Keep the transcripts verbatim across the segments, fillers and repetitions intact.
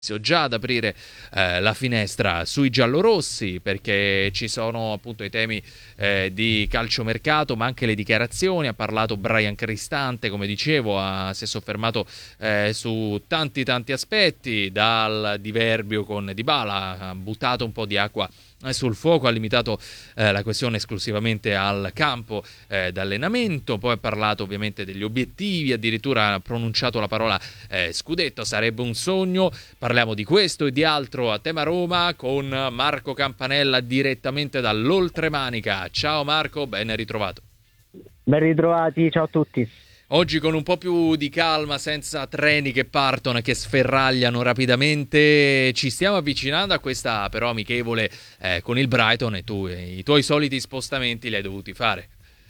già ad aprire eh, la finestra sui giallorossi, perché ci sono appunto i temi eh, di calciomercato ma anche le dichiarazioni. Ha parlato Bryan Cristante, come dicevo, ha, si è soffermato eh, su tanti tanti aspetti, dal diverbio con Dybala, ha buttato un po' di acqua sul fuoco, ha limitato eh, la questione esclusivamente al campo eh, d'allenamento. Poi ha parlato ovviamente degli obiettivi, addirittura ha pronunciato la parola eh, scudetto, sarebbe un sogno. Parliamo di questo e di altro a Tema Roma con Marco Campanella direttamente dall'Oltremanica. Ciao Marco, ben ritrovato. Ben ritrovati, ciao a tutti. Oggi con un po' più di calma, senza treni che partono e che sferragliano rapidamente, ci stiamo avvicinando a questa però amichevole eh, con il Brighton, e tu eh, i tuoi soliti spostamenti li hai dovuti fare.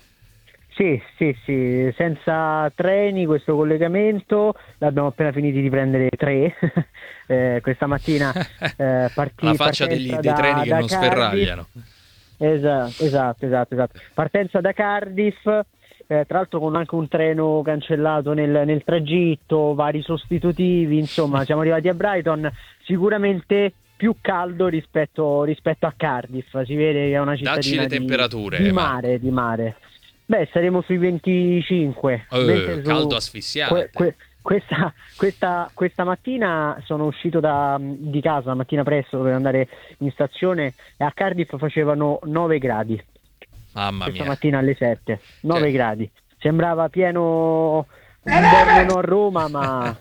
Sì, sì, sì, senza treni questo collegamento, l'abbiamo appena finiti di prendere tre, eh, questa mattina eh, partì, la faccia degli, da, dei treni che da non Cardiff. sferragliano. Esatto, esatto, esatto, esatto. Partenza da Cardiff, eh, tra l'altro con anche un treno cancellato nel, nel tragitto, vari sostitutivi, insomma siamo arrivati a Brighton, sicuramente più caldo rispetto, rispetto a Cardiff, si vede che è una cittadina le di, temperature, di Marco. mare, di mare. Beh, saremo sui venticinque. Eh, su, caldo asfissiante. Que, que, questa, questa, questa mattina sono uscito da, di casa, la mattina presto, dovevo andare in stazione, e a Cardiff facevano nove gradi. Mamma Questa mia. mattina alle sette, nove Cioè. gradi. Sembrava pieno inverno a Roma, ma...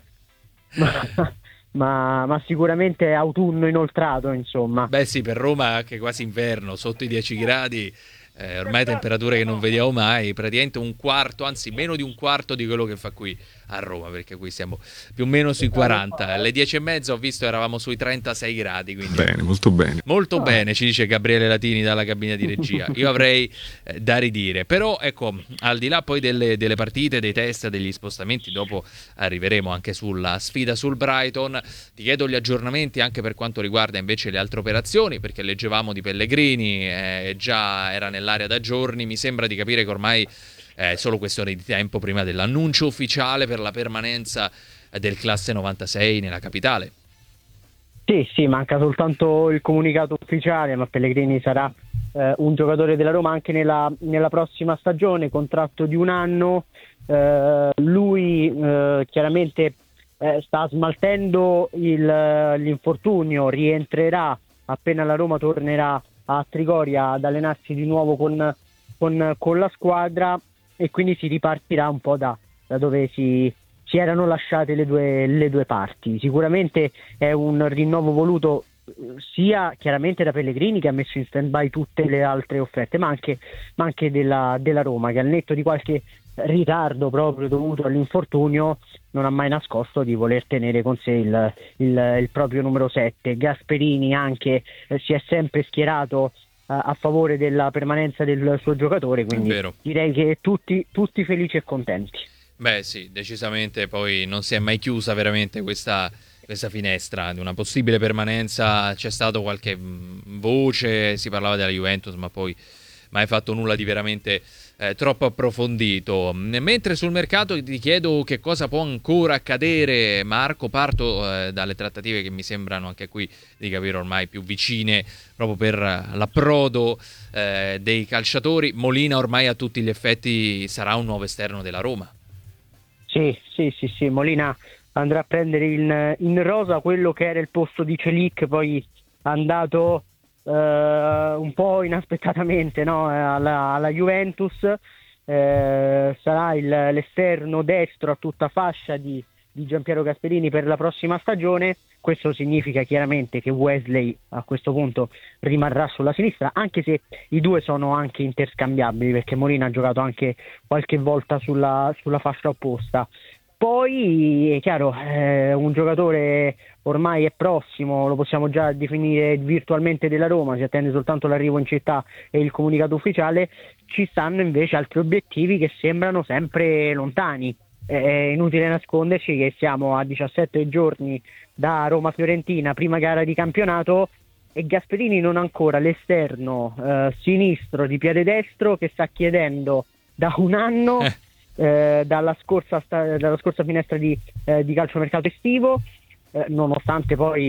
ma... Ma, ma sicuramente autunno inoltrato, insomma. Beh sì, per Roma anche quasi inverno, sotto i dieci gradi, eh, ormai temperature che non vediamo mai, praticamente un quarto, anzi meno di un quarto di quello che fa qui a Roma, perché qui siamo più o meno sui quaranta. Alle dieci e mezza ho visto eravamo sui trentasei gradi, quindi bene, molto bene. Molto oh. bene, ci dice Gabriele Latini dalla cabina di regia. Io avrei eh, da ridire, però ecco, al di là poi delle, delle partite, dei test, degli spostamenti, dopo arriveremo anche sulla sfida sul Brighton. Ti chiedo gli aggiornamenti anche per quanto riguarda invece le altre operazioni, perché leggevamo di Pellegrini, eh, già era nell'area da giorni. Mi sembra di capire che ormai è solo questione di tempo prima dell'annuncio ufficiale per la permanenza del classe novantasei nella capitale. Sì, sì, manca soltanto il comunicato ufficiale, ma Pellegrini sarà eh, un giocatore della Roma anche nella, nella prossima stagione, contratto di un anno. Eh, lui eh, chiaramente eh, sta smaltendo il, l'infortunio, rientrerà appena la Roma tornerà a Trigoria ad allenarsi di nuovo con, con, con la squadra, e quindi si ripartirà un po' da, da dove si, si erano lasciate le due, le due parti. Sicuramente è un rinnovo voluto sia chiaramente da Pellegrini, che ha messo in stand-by tutte le altre offerte, ma anche, ma anche della, della Roma, che al netto di qualche ritardo proprio dovuto all'infortunio non ha mai nascosto di voler tenere con sé il, il, il proprio numero sette. Gasperini anche eh, si è sempre schierato a favore della permanenza del suo giocatore, quindi direi che tutti, tutti felici e contenti. Beh sì, decisamente, poi non si è mai chiusa veramente questa, questa finestra di una possibile permanenza. C'è stato qualche voce, si parlava della Juventus, ma poi mai fatto nulla di veramente eh, troppo approfondito. Mentre sul mercato ti chiedo che cosa può ancora accadere, Marco. Parto eh, dalle trattative che mi sembrano anche qui di capire ormai più vicine proprio per l'approdo eh, dei calciatori. Molina ormai a tutti gli effetti sarà un nuovo esterno della Roma. Sì, sì, sì, sì. Molina andrà a prendere in, in rosa quello che era il posto di Celic, poi è andato Uh, un po' inaspettatamente, no? alla, alla Juventus. Uh, sarà il, l'esterno destro a tutta fascia di, di Gianpiero Gasperini per la prossima stagione. Questo significa chiaramente che Wesley a questo punto rimarrà sulla sinistra, anche se i due sono anche interscambiabili, perché Molina ha giocato anche qualche volta sulla, sulla fascia opposta. Poi è chiaro, eh, un giocatore ormai è prossimo, lo possiamo già definire virtualmente della Roma, si attende soltanto l'arrivo in città e il comunicato ufficiale. Ci stanno invece altri obiettivi che sembrano sempre lontani. È inutile nasconderci che siamo a diciassette giorni da Roma-Fiorentina, prima gara di campionato, e Gasperini non ha ancora l'esterno eh, sinistro di piede destro che sta chiedendo da un anno. Eh. Eh, dalla, scorsa, dalla scorsa finestra di, eh, di calciomercato estivo, eh, nonostante poi